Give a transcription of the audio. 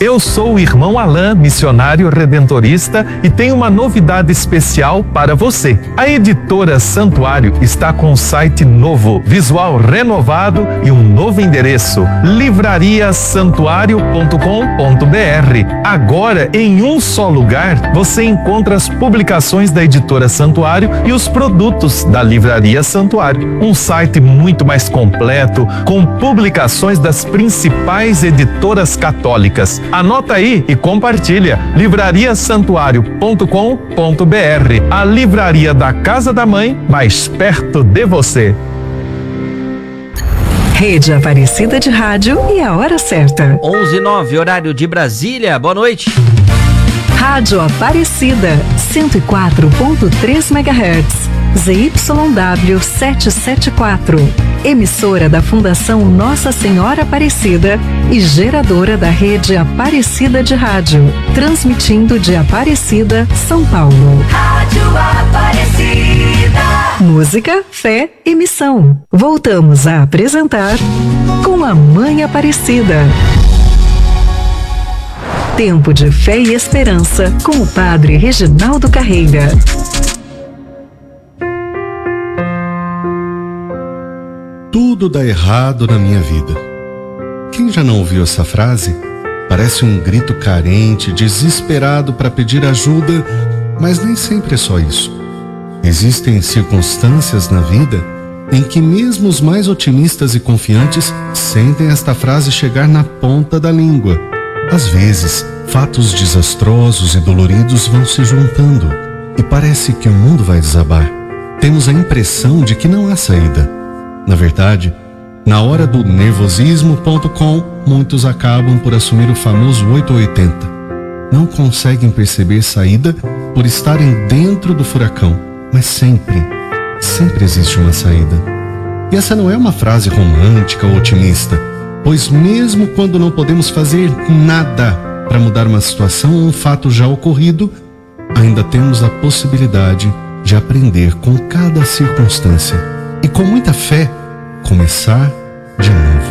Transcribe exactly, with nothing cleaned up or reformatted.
Eu sou o irmão Alain, missionário redentorista, e tenho uma novidade especial para você. A editora Santuário está com um site novo, visual renovado e um novo endereço: livraria santuário ponto com ponto br. Agora, em um só lugar, você encontra as publicações da editora Santuário e os produtos da Livraria Santuário. Um site muito mais completo, com publicações das principais editoras católicas. Anota aí e compartilha. livraria santuário ponto com ponto br. A livraria da Casa da Mãe, mais perto de você. Rede Aparecida de Rádio e a hora certa. onze e nove, horário de Brasília. Boa noite. Rádio Aparecida, cento e quatro ponto três megahertz. Z Y W setecentos e setenta e quatro. Emissora da Fundação Nossa Senhora Aparecida e geradora da Rede Aparecida de Rádio. Transmitindo de Aparecida, São Paulo. Rádio Aparecida. Música, fé e missão. Voltamos a apresentar Com a Mãe Aparecida. Tempo de fé e esperança com o Padre Reginaldo Carreira. Tudo dá errado na minha vida. Quem já não ouviu essa frase? Parece um grito carente, desesperado para pedir ajuda, mas nem sempre é só isso. Existem circunstâncias na vida em que mesmo os mais otimistas e confiantes sentem esta frase chegar na ponta da língua. Às vezes, fatos desastrosos e doloridos vão se juntando e parece que o mundo vai desabar. Temos a impressão de que não há saída. Na verdade, na hora do nervosismo ponto com, muitos acabam por assumir o famoso oito ou oitenta. Não conseguem perceber saída por estarem dentro do furacão, mas sempre, sempre existe uma saída. E essa não é uma frase romântica ou otimista, pois mesmo quando não podemos fazer nada para mudar uma situação ou um fato já ocorrido, ainda temos a possibilidade de aprender com cada circunstância e com muita fé começar de novo.